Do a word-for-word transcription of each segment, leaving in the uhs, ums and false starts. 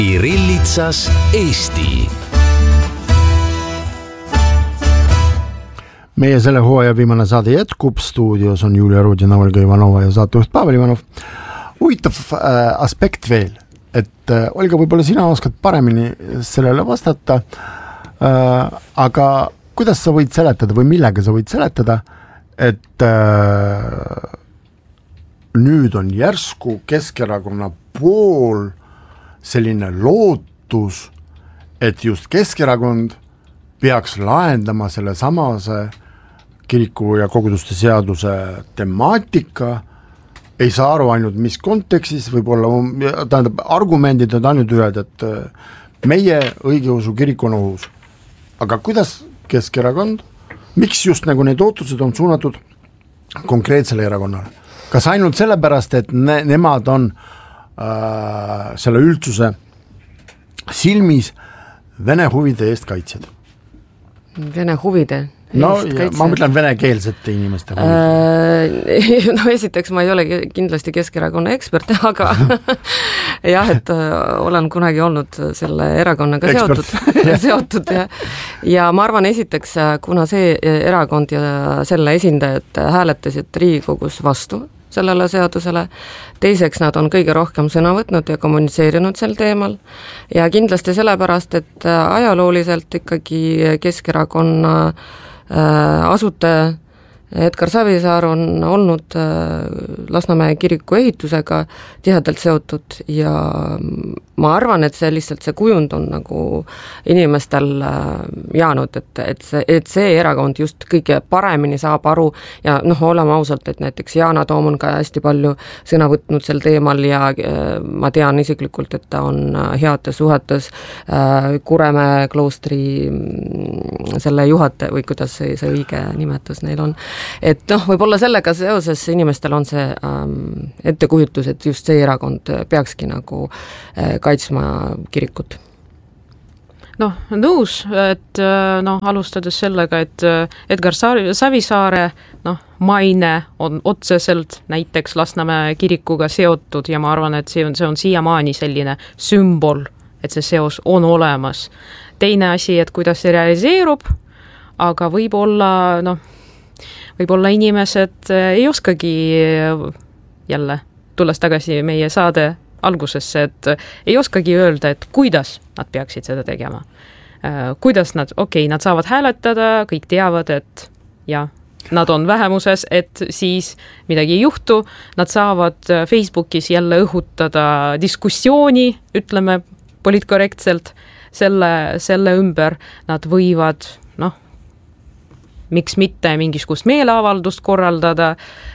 Irillitsas Eesti. Meie selle hooaja viimane saade jätkub, stuudios on Julia Rudina, Olga Ivanova ja saatejuht Pavel Ivanov. Huvitav äh, aspekt veel, et äh, Olga, võib-olla sina oskad paremini sellele vastata, äh, aga kuidas sa võid seletada või millega sa võid seletada, et äh, nüüd on järsku Keskerakonna pool selline lootus, et just Keskerakond peaks lahendama selle samase kiriku ja koguduste seaduse temaatika, ei saa aru ainult mis kontekstis, võib-olla tähendab, argumendid on ainult ühed, et meie õigeusu kirik on ohus. Aga kuidas Keskerakond, miks just nagu need ootused on suunatud konkreetsele erakonnale? Kas ainult sellepärast, et ne, nemad on äh, selle üldsuse silmis Vene huvide eest kaitsjad? Vene huvide no ja, ma mõtlen venekeelsete inimeste äh, no esiteks ma ei ole kindlasti Keskerakonna ekspert, aga jah, et olen kunagi olnud selle erakonnaga ekspert. seotud, seotud ja, ja ma arvan esiteks, kuna see erakond ja selle esindajad hääletasid Riigikogus vastu sellele seadusele, teiseks nad on kõige rohkem sõna võtnud ja kommunitseerinud sel teemal ja kindlasti sellepärast, et ajalooliselt ikkagi Keskerakonna äh, asutaja Edgar Savisaar on olnud äh, Lasnamäe kiriku ehitusega tihedalt seotud ja ma arvan, et see lihtsalt see kujund on nagu inimestel äh, jäänud, et, et, see, et see erakond just kõige paremini saab aru ja noh, oleme ausalt, et näiteks Yana Toom on ka hästi palju sõna võtnud sel teemal ja äh, ma tean isiklikult, et ta on heates suhetes äh, Kuremäe kloostri mm, selle juhataja või kuidas see, see õige nimetus neil on. Et noh, võib-olla sellega seoses inimestel on see ähm, ettekujutus, et just see erakond peakski nagu äh, kaitsma kirikut. Noh, nõus, et noh, alustades sellega, et Edgar Savisaare noh, maine on otseselt näiteks Lasnamäe kirikuga seotud ja ma arvan, et see on, see on siiamaani selline sümbol, et see seos on olemas. Teine asi, et kuidas see realiseerub, aga võib-olla noh, võib-olla inimesed ei oskagi jälle, tulles tagasi meie saade algusesse, et ei oskagi öelda, et kuidas nad peaksid seda tegema. Kuidas nad, okei, okay, nad saavad hääletada, kõik teavad, et ja, nad on vähemuses, et siis midagi ei juhtu, nad saavad Facebookis jälle õhutada diskussiooni, ütleme poliitkorrektselt, selle, selle ümber nad võivad noh, miks mitte mingisugust meeleavaldust korraldada,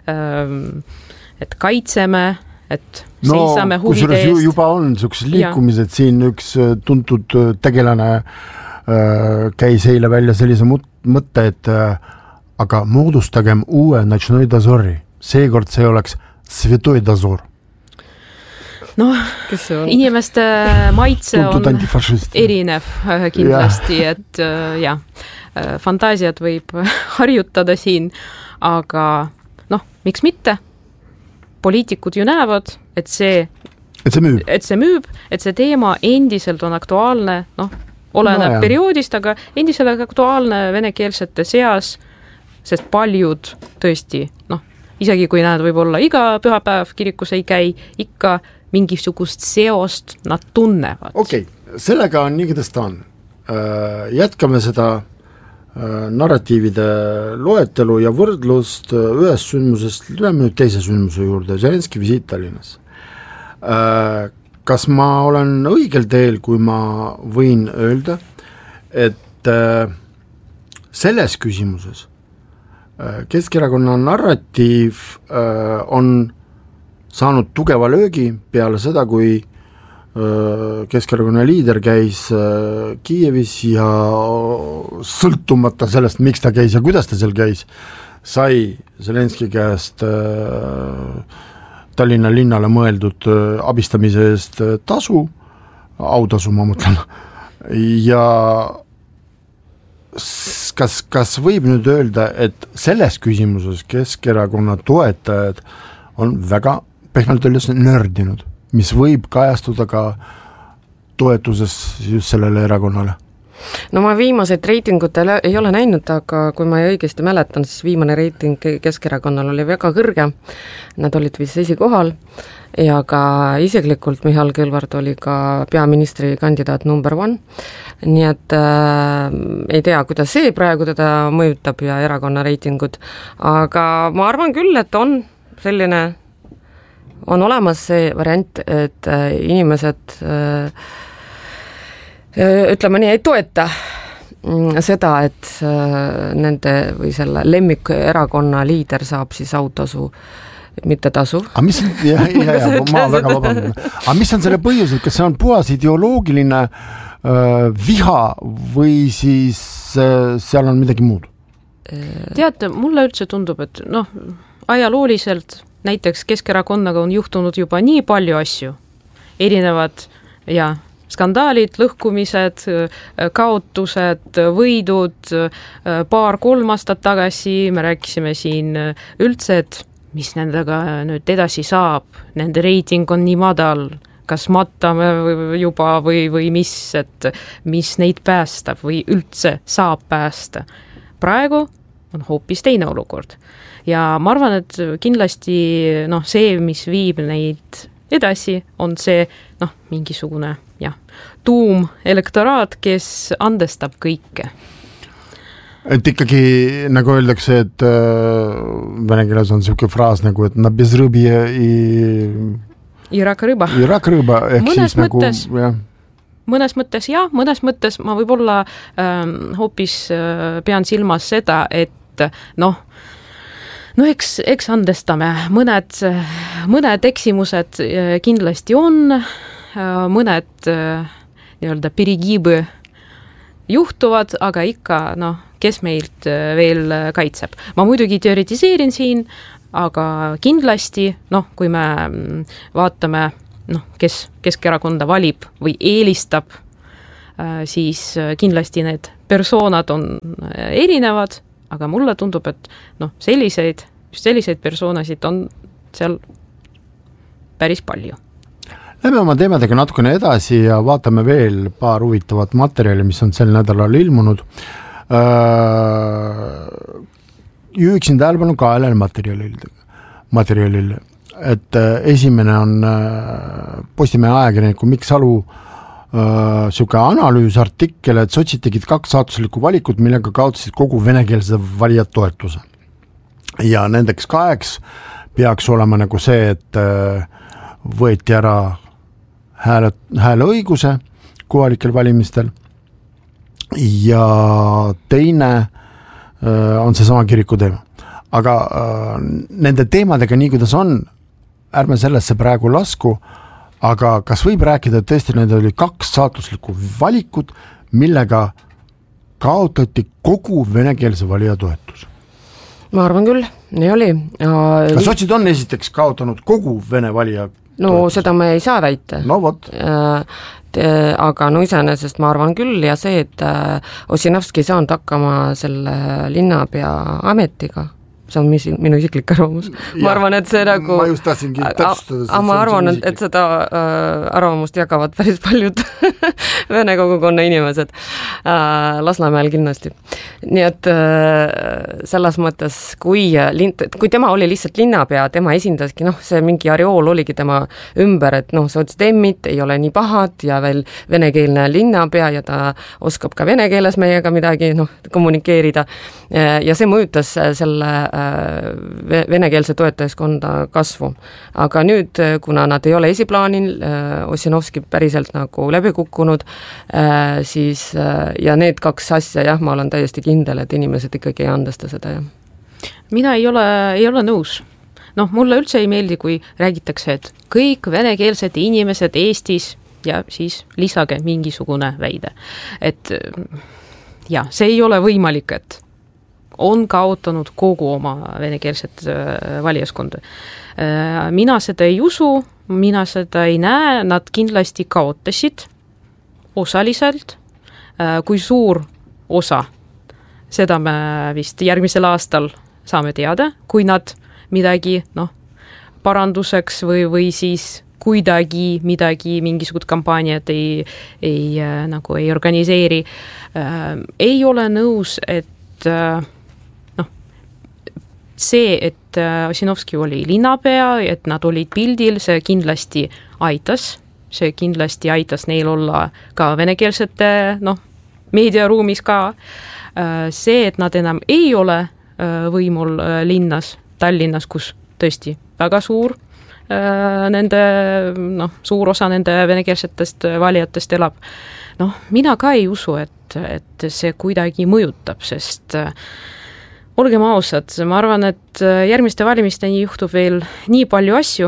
et kaitseme, et no, seisame huvide eest. No, juba on sellised liikumised, ja. Siin üks tuntud tegelane käis eile välja sellise mõtte, et aga moodustagem uue Notšnoi dozori. Seekord see oleks Svetoi dozor. Noh, inimeste maitse tuntud on erinev kindlasti, ja. Et jah, fantaasiat võib harjutada siin, aga noh, miks mitte? Poliitikud ju näevad, et see, et see müüb, et see, müüb, et see teema endiselt on aktuaalne, noh, oleneb no, perioodist, aga endiselt aktuaalne venekeelsete seas, sest paljud tõesti, noh, isegi kui nad võib-olla iga pühapäev kirikus ei käi, ikka mingisugust seost nad tunnevad. Okei, okay. Sellega on nii, kuidas ta on. Jätkame seda narratiivide loetelu ja võrdlust ühest sündmusest, läheme nüüd teise sündmuse juurde, Zelenski visiit Tallinnas. Kas ma olen õigel teel, kui ma võin öelda, et selles küsimuses Keskerakonna narratiiv on saanud tugeva löögi peale seda, kui Keskerakonna liider käis Kiievis ja sõltumata sellest, miks ta käis ja kuidas ta seal käis, sai Zelenski käest Tallinna linnale mõeldud abistamise eest tasu, autasu ma mõtlen, ja kas, kas võib nüüd öelda, et selles küsimuses Keskerakonna toetajad on väga pehmelt öeldes nördinud, mis võib kajastuda ka toetuses just sellele erakonnale? No ma viimaseid reitingut ei ole näinud, aga kui ma õigesti mäletan, siis viimane reiting Keskerakonnal oli väga kõrge, nad olid vist esikohal ja ka isiklikult Mihhail Kõlvart oli ka peaministri kandidaat number one, nii et äh, ei tea, kuidas see praegu teda mõjutab ja erakonna reitingud, aga ma arvan küll, et on selline, on olemas see variant, et äh, inimesed äh, ütleme nii, ei toeta seda, et nende või selle lemmikerakonna liider saab siis autasu, mitte tasu. Aga mis, ja, ja, ja, ma väga vabandan. Aga mis on selle põhjus, kas see on puhas ideoloogiline äh, viha või siis äh, seal on midagi muud? Teate, mulle üldse tundub, et noh, ajalooliselt näiteks Keskerakonnaga on juhtunud juba nii palju asju, erinevad ja skandaalid, lõhkumised, kaotused, võidud, paar-kolm aastat tagasi me rääkisime siin üldse, et mis nendega nüüd edasi saab, nende reiting on nii madal, kas matame juba või, või mis, et mis neid päästab või üldse saab päästa. Praegu on hoopis teine olukord. Ja ma arvan, et kindlasti noh, see, mis viib neid edasi, on see noh, mingisugune jah, tuum elektoraat, kes andestab kõike. Et ikkagi, nagu öeldakse, et äh, vene keeles on selline fraas nagu, et na bez rõbi i... I raka rõba. I raka rõba, ehk mõnes siis mõttes, nagu... jah. Mõnes mõttes jah, mõnes mõttes ma võib-olla ähm, hoopis äh, pean silmas seda, et noh, no eks, eks andestame, mõned, mõned eksimused kindlasti on, mõned nii-öelda perigibõ juhtuvad, aga ikka, noh, kes meilt veel kaitseb. Ma muidugi teoretiseerin siin, aga kindlasti, noh, kui me vaatame, noh, kes Keskerakonda valib või eelistab, siis kindlasti need persoonad on erinevad, aga mulle tundub, et noh, selliseid, just selliseid persoonasid on seal päris palju. Lähme oma teemadega natukene edasi ja vaatame veel paar huvitavat materjali, mis on sel nädalal ilmunud. Juhiksin tähelepanu kaelel materjalil, materjalil, et esimene on Postimehe ajakirjaniku Mikk Salu siuke analüüsartikkel, et sotsid tegid kaks saatuslikku valikut, millega kaotasid kogu venekeelse valijad toetuse. Ja nendeks kaheks peaks olema nagu see, et võeti ära hääle, hääleõiguse kohalikel valimistel ja teine on see sama kiriku teema. Aga nende teemadega nii, kuidas on, ärme sellesse praegu lasku, aga kas võib rääkida, et tõesti need oli kaks saatuslikku valikut, millega kaotati kogu venekeelse valija toetus? Ma arvan küll, nii oli. Kas sotsid on esiteks kaotanud kogu vene valija no toetus? Seda me ei saa väita. No vot. Aga no iseenesest ma arvan küll ja see, et Ossinovski ei saanud hakkama selle linnapea ametiga, see on minu isiklik arvamus. Ma ja, arvan, et see nagu... Ma just tahtsingi täpsustada. Aga ma arvan, et seda äh, arvamust jagavad päris paljud vene kogukonna inimesed äh, Lasnamäel kindlasti. Nii et äh, selles mõttes, kui, kui tema oli lihtsalt linnapea, tema esindaski, noh, see mingi areool oligi tema ümber, et noh, sotsdemmid ei ole nii pahad ja veel venekeelne linnapea ja ta oskab ka vene keeles meiega midagi noh, kommunikeerida. Ja see mõjutas selle venekeelse toetajaskonda kasvu. Aga nüüd, kuna nad ei ole esiplaanil, Ossinovski päriselt nagu läbi kukkunud, siis ja need kaks asja, jah, ma olen täiesti kindel, et inimesed ikkagi ei andesta seda. Jah. Mina ei ole, ei ole nõus. Noh, mulle üldse ei meeldi, kui räägitakse, et kõik venekeelsed inimesed Eestis ja siis lisage mingisugune väide. Et ja, see ei ole võimalik, et on kaotanud kogu oma venekeelset valijaskonda. Mina seda ei usu, mina seda ei näe, nad kindlasti kaotasid osaliselt, kui suur osa, seda me vist järgmisel aastal saame teada, kui nad midagi noh, paranduseks või, või siis kuidagi midagi, mingisugust kampaaniat ei, ei, nagu ei organiseeri. Ei ole nõus, et noh, see, et Ossinovski oli linnapea, et nad olid pildil, see kindlasti aitas, see kindlasti aitas neil olla ka venekeelsete, noh, meediaruumis ka. See, et nad enam ei ole võimul linnas, Tallinnas, kus tõesti väga suur nende, noh, suur osa nende venekeelsetest valijatest elab. Noh, mina ka ei usu, et, et see kuidagi mõjutab, sest olgem ausad, ma arvan, et järgmiste valimisteni juhtub veel nii palju asju.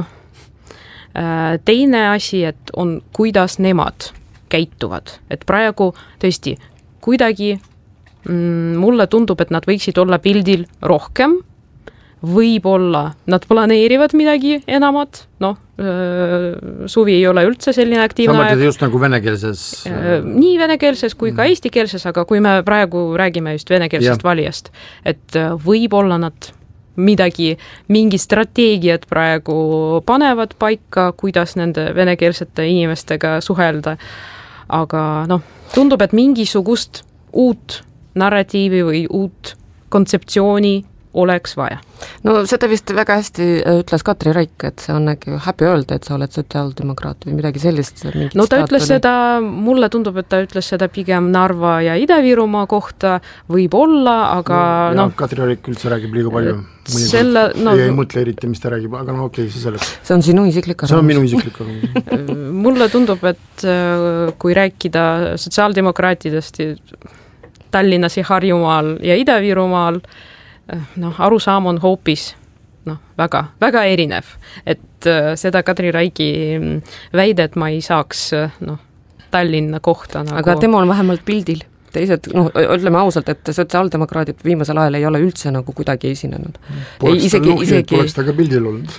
Teine asi, et on, kuidas nemad käituvad, et praegu tõesti kuidagi mm, mulle tundub, et nad võiksid olla pildil rohkem, võib-olla nad planeerivad midagi enamat, noh, suvi ei ole üldse selline aktiivne aeg. Sa mõtled just nagu venekeelses? Nii venekeelses kui ka eestikeelses, aga kui me praegu räägime just venekeelsest ja. Valijast, et võib-olla nad midagi, mingi strateegiat praegu panevad paika, kuidas nende venekeelsete inimestega suhelda, aga noh, tundub, et mingisugust uut narratiivi või uut kontseptsiooni oleks vaja. No seda vist väga hästi ütles Katri Raik, et see on äkki häbi öelda, et sa oled sotsiaaldemokraat või midagi sellist. No ta ütles seda, mulle tundub, et ta ütles seda pigem Narva ja Ida-Virumaa kohta, võib olla, aga no, no Katri Raik üldse räägib liiga palju. Selle, no, ei mõtle eriti, mis ta räägib, aga no okei, see selleks. See on sinu isiklik arvamus. See on minu isiklik arvamus. Mulle tundub, et kui rääkida sotsiaaldemokraatidest Tallinnas ja Harjumaal ja Ida-Virumaal, noh, arusaam on hoopis noh, väga, väga erinev, et seda Katri Raigi väide, et ma ei saaks noh, Tallinna kohta nagu... Aga tema on vähemalt pildil. Teised, noh, ütleme ausalt, et sotsiaaldemokraadid viimasel ajal ei ole üldse nagu kuidagi esinenud. Poleks ei, isegi, nuhki, isegi... poleks ta ka pildil olnud.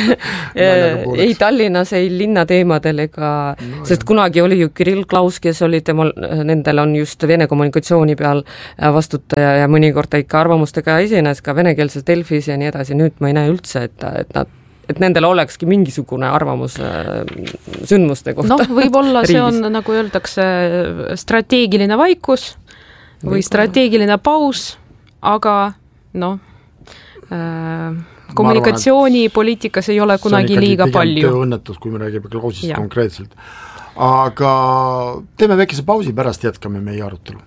ei Tallinnas, ei linna teemadel ega, no, sest jah. Kunagi oli ju Kirill Klaus, kes oli temal, nendel on just vene kommunikatsiooni peal vastutaja ja mõnikord ta ikka arvamustega esines ka venekeelses Delfis ja nii edasi, nüüd ma ei näe üldse, et, et nad et nendel olekski mingisugune arvamus sündmuste kohta. Noh, võib-olla see on, nagu öeldakse, strateegiline vaikus või strateegiline paus, aga noh, kommunikatsiooni arvan, poliitikas ei ole kunagi liiga palju. See on ikkagi õnnetus, kui me räägime Klausist ja. Konkreetselt. Aga teeme väikese pausi, pärast jätkame meie arutelu.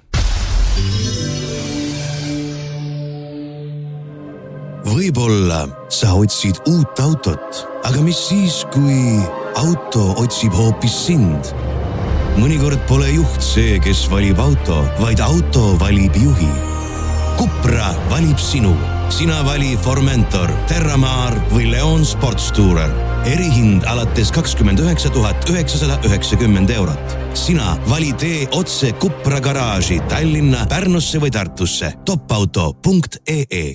Võib-olla sa otsid uut autot, aga mis siis, kui auto otsib hoopis sind? Mõnikord pole juht see, kes valib auto, vaid auto valib juhi. Cupra valib sinu. Sina vali Formentor, Terramar või Leon Sportstourer. Erihind alates kakskümmend üheksa tuhat üheksasada üheksakümmend eurot. Sina vali tee otse Cupra garaaži Tallinna, Pärnusse või Tartusse. topauto punkt ee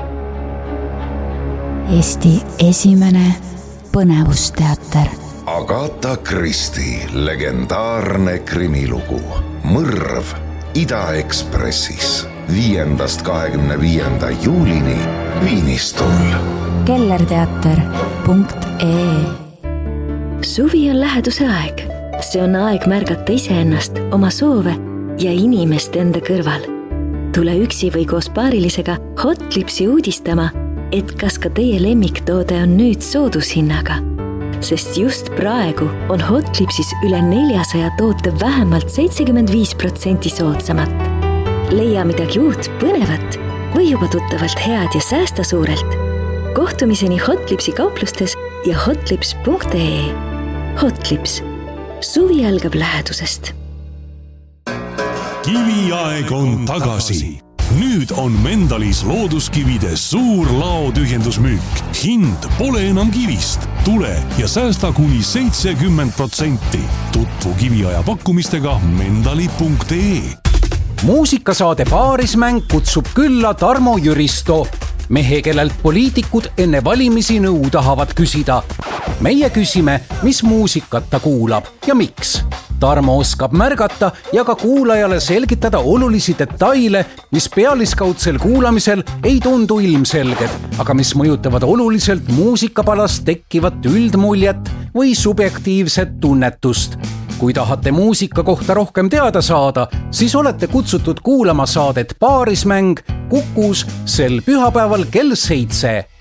Eesti esimene põnevusteater. Agatha Christie legendaarne krimilugu Mõrv Ida-Ekspressis viiendast kahekümne viienda juulini Viinistul. kellerteater punkt ee Suvi on läheduse aeg. See on aeg märgata iseennast, oma soove ja inimest enda kõrval. Tule üksi või koos paarilisega Hotlipsi uudistama, et kas ka teie lemmiktoode on nüüd soodushinnaga. Sest just praegu on Hotlipsis üle neljasaja toote vähemalt seitsekümmend viis protsenti soodsamat. Leia midagi uut, põnevat või juba tuttavalt head ja säästa suurelt. Kohtumiseni Hotlipsi kauplustes ja hotlips punkt ee. Hotlips. Suvi algab lähedusest. Kiviaeg on tagasi. Nüüd on Mendalis looduskivide suur laotühjendusmüük. Hind pole enam kivist. Tule ja säästa kuni seitsekümmend protsenti. Tutvu kiviaja pakkumistega mendali punkt ee. Muusikasaade Paarismäng kutsub külla Tarmo Jüristo, mehe, kellelt poliitikud enne valimisi nõu tahavad küsida. Meie küsime, mis muusikat ta kuulab ja miks. Tarmo oskab märgata ja ka kuulajale selgitada olulisi detaile, mis pealiskaudsel kuulamisel ei tundu ilmselged, aga mis mõjutavad oluliselt muusikapalast tekkivat üldmuljet või subjektiivset tunnetust. Kui tahate muusika kohta rohkem teada saada, siis olete kutsutud kuulama saadet Paarismäng Kukus sel pühapäeval kell seitse.